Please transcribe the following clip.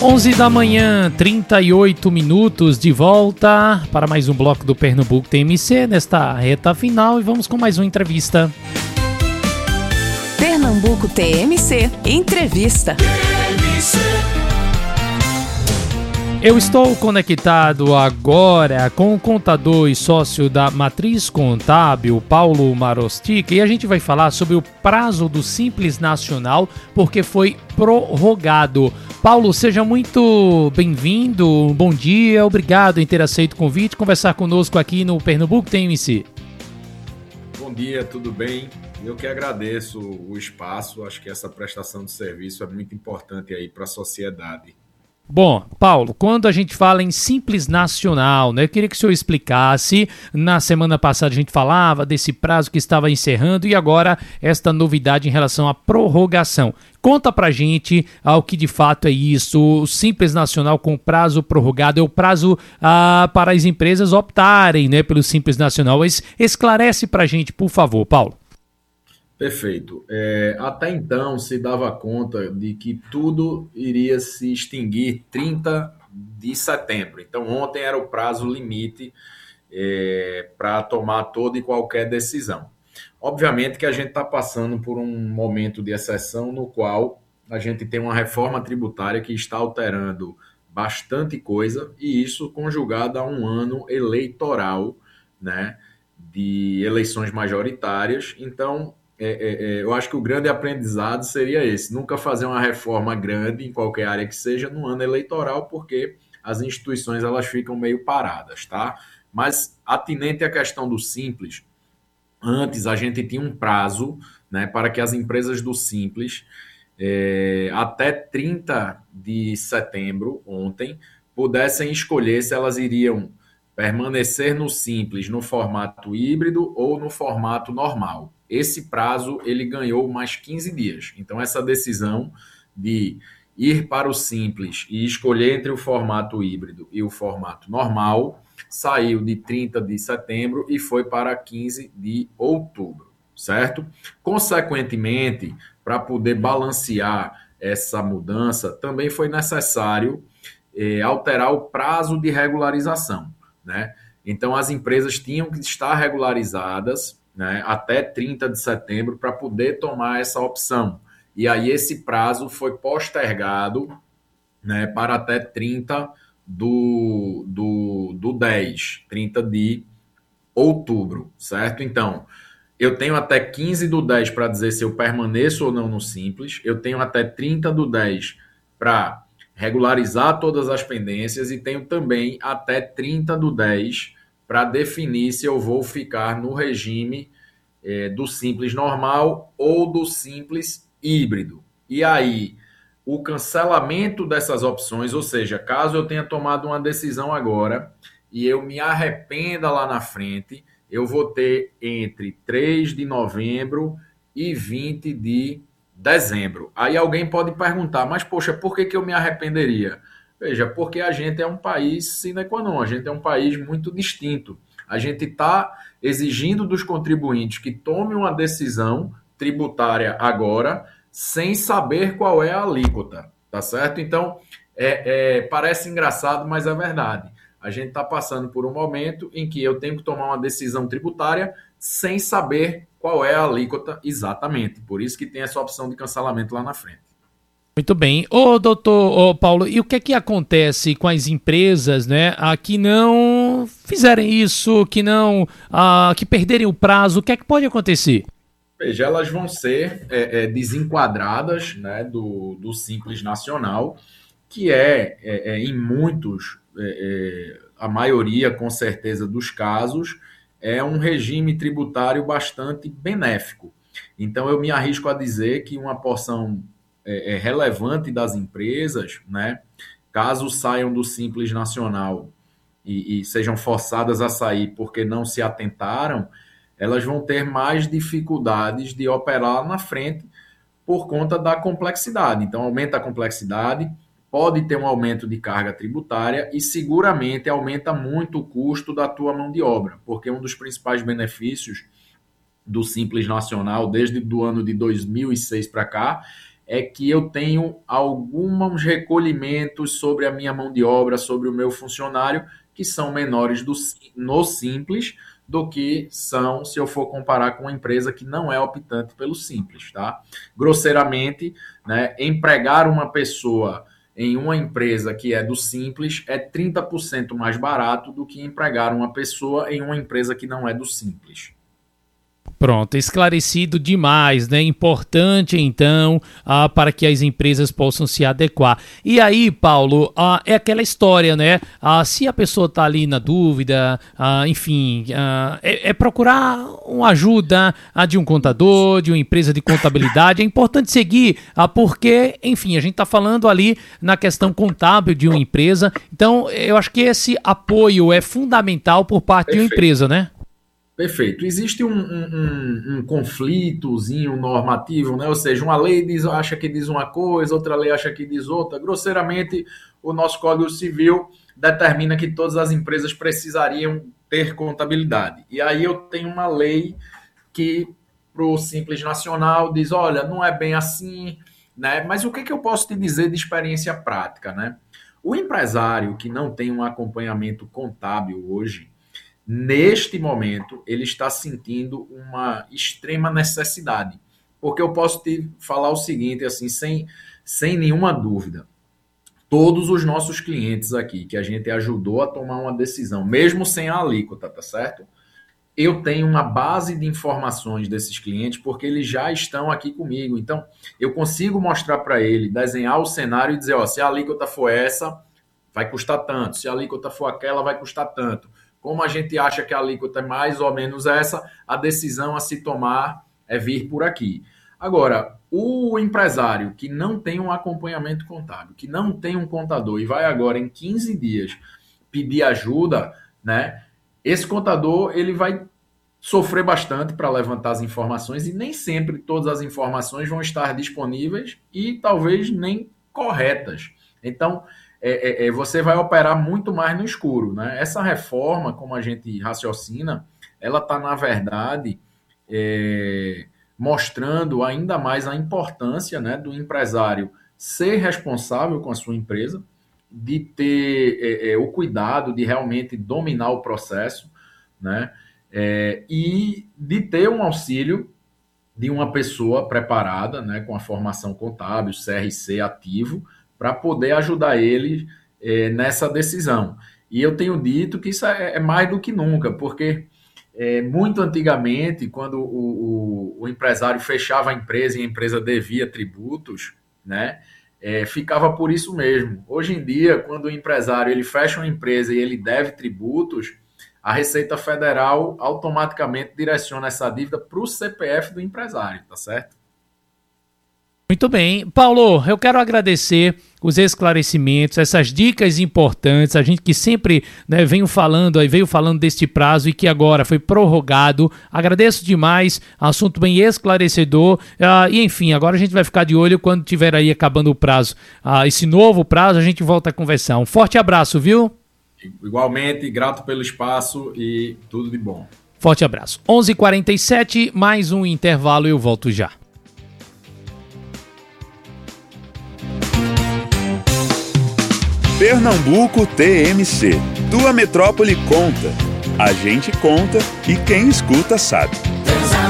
11 da manhã, 38 minutos, de volta para mais um bloco do Pernambuco TMC nesta reta final e vamos com mais uma entrevista. Pernambuco TMC, entrevista. Eu estou conectado agora com o contador e sócio da Matriz Contábil, Paulo Marostica, e a gente vai falar sobre o prazo do Simples Nacional, porque foi prorrogado. Paulo, seja muito bem-vindo, bom dia, obrigado em ter aceito o convite, conversar conosco aqui no Pernambuco TMC. Bom dia, tudo bem? Eu que agradeço o espaço, acho que essa prestação de serviço é muito importante aí para a sociedade. Bom, Paulo, quando a gente fala em Simples Nacional, né, eu queria que o senhor explicasse, na semana passada a gente falava desse prazo que estava encerrando e agora esta novidade em relação à prorrogação. Conta pra gente o que de fato é isso, o Simples Nacional com prazo prorrogado, é o prazo para as empresas optarem, né, pelo Simples Nacional. Esclarece pra gente, por favor, Paulo. Perfeito. Até então se dava conta de que tudo iria se extinguir 30 de setembro. Então ontem era o prazo limite para tomar toda e qualquer decisão. Obviamente que a gente está passando por um momento de exceção no qual a gente tem uma reforma tributária que está alterando bastante coisa e isso conjugado a um ano eleitoral, né, de eleições majoritárias. Então, eu acho que o grande aprendizado seria esse, nunca fazer uma reforma grande em qualquer área que seja no ano eleitoral, porque as instituições elas ficam meio paradas, tá? Mas atinente à questão do Simples, antes a gente tinha um prazo, né, para que as empresas do Simples, até 30 de setembro, ontem, pudessem escolher se elas iriam permanecer no Simples no formato híbrido ou no formato normal. Esse prazo ele ganhou mais 15 dias. Então, essa decisão de ir para o Simples e escolher entre o formato híbrido e o formato normal saiu de 30 de setembro e foi para 15 de outubro, certo? Consequentemente, para poder balancear essa mudança, também foi necessário alterar o prazo de regularização, né? Então, as empresas tinham que estar regularizadas, né, até 30 de setembro para poder tomar essa opção. E aí esse prazo foi postergado, né, para até 30 do 10, 30 de outubro, certo? Então, eu tenho até 15 do 10 para dizer se eu permaneço ou não no Simples, eu tenho até 30 do 10 para regularizar todas as pendências e tenho também até 30 do 10 para definir se eu vou ficar no regime do Simples normal ou do Simples híbrido. E aí, o cancelamento dessas opções, ou seja, caso eu tenha tomado uma decisão agora e eu me arrependa lá na frente, eu vou ter entre 3 de novembro e 20 de dezembro. Aí alguém pode perguntar, mas poxa, por que eu me arrependeria? Veja, porque a gente é um país sine qua non, a gente é um país muito distinto. A gente está exigindo dos contribuintes que tomem uma decisão tributária agora, sem saber qual é a alíquota, tá certo? Então, parece engraçado, mas é verdade. A gente está passando por um momento em que eu tenho que tomar uma decisão tributária sem saber qual é a alíquota exatamente. Por isso que tem essa opção de cancelamento lá na frente. Muito bem. Doutor Paulo, e o que é que acontece com as empresas, né, que não fizerem isso, que perderem o prazo? O que é que pode acontecer? Veja, elas vão ser desenquadradas, né, do Simples Nacional, que em muitos, a maioria, com certeza, dos casos, é um regime tributário bastante benéfico. Então, eu me arrisco a dizer que uma porção relevante das empresas, né, caso saiam do Simples Nacional e sejam forçadas a sair porque não se atentaram, elas vão ter mais dificuldades de operar na frente por conta da complexidade. Então, aumenta a complexidade, pode ter um aumento de carga tributária e seguramente aumenta muito o custo da tua mão de obra, porque um dos principais benefícios do Simples Nacional, desde o ano de 2006 para cá, é que eu tenho alguns recolhimentos sobre a minha mão de obra, sobre o meu funcionário, que são menores no Simples do que são se eu for comparar com uma empresa que não é optante pelo Simples, tá? Grosseiramente, né, empregar uma pessoa em uma empresa que é do Simples é 30% mais barato do que empregar uma pessoa em uma empresa que não é do Simples. Pronto, esclarecido demais, né? Importante, então, para que as empresas possam se adequar. E aí, Paulo, é aquela história, né? Se a pessoa está ali na dúvida, enfim, é procurar uma ajuda de um contador, de uma empresa de contabilidade. É importante seguir, porque, enfim, a gente está falando ali na questão contábil de uma empresa. Então, eu acho que esse apoio é fundamental por parte de uma empresa, né? Perfeito. Existe um conflitozinho normativo, né? Ou seja, uma lei acha que diz uma coisa, outra lei acha que diz outra. Grosseiramente, o nosso Código Civil determina que todas as empresas precisariam ter contabilidade. E aí eu tenho uma lei que, para o Simples Nacional, diz, olha, não é bem assim, né? Mas o que eu posso te dizer de experiência prática, né? O empresário que não tem um acompanhamento contábil hoje, neste momento, ele está sentindo uma extrema necessidade. Porque eu posso te falar o seguinte, assim, sem nenhuma dúvida. Todos os nossos clientes aqui, que a gente ajudou a tomar uma decisão, mesmo sem a alíquota, tá certo? Eu tenho uma base de informações desses clientes, porque eles já estão aqui comigo. Então, eu consigo mostrar para ele, desenhar o cenário e dizer, ó, se a alíquota for essa, vai custar tanto. Se a alíquota for aquela, vai custar tanto. Como a gente acha que a alíquota é mais ou menos essa, a decisão a se tomar é vir por aqui. Agora, o empresário que não tem um acompanhamento contábil, que não tem um contador e vai agora em 15 dias pedir ajuda, né? Esse contador ele vai sofrer bastante para levantar as informações e nem sempre todas as informações vão estar disponíveis e talvez nem corretas. Então, você vai operar muito mais no escuro, né? Essa reforma, como a gente raciocina, ela está, na verdade, mostrando ainda mais a importância, né, do empresário ser responsável com a sua empresa, de ter o cuidado de realmente dominar o processo, né? E de ter um auxílio de uma pessoa preparada, né, com a formação contábil, CRC ativo, para poder ajudar ele nessa decisão. E eu tenho dito que isso é mais do que nunca, porque muito antigamente, quando o empresário fechava a empresa e a empresa devia tributos, né, ficava por isso mesmo. Hoje em dia, quando o empresário ele fecha uma empresa e ele deve tributos, a Receita Federal automaticamente direciona essa dívida para o CPF do empresário, tá certo? Muito bem. Paulo, eu quero agradecer os esclarecimentos, essas dicas importantes, a gente que sempre, né, veio falando deste prazo e que agora foi prorrogado. Agradeço demais, assunto bem esclarecedor. E enfim, agora a gente vai ficar de olho quando tiver aí acabando o prazo. Esse novo prazo, a gente volta a conversar. Um forte abraço, viu? Igualmente, grato pelo espaço e tudo de bom. Forte abraço. 11h47, mais um intervalo e eu volto já. Pernambuco TMC. Tua metrópole conta. A gente conta e quem escuta sabe.